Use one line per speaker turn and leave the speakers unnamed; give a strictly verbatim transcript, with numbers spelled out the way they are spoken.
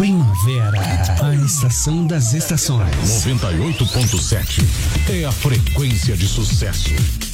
Primavera, a estação das estações.
noventa e oito ponto sete é a frequência de sucesso.